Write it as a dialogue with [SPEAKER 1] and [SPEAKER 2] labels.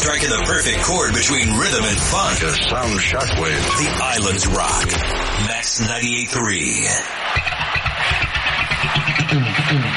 [SPEAKER 1] striking the perfect chord between rhythm and funk.
[SPEAKER 2] A sound shockwave.
[SPEAKER 1] The Islands Rock. Max 98.3.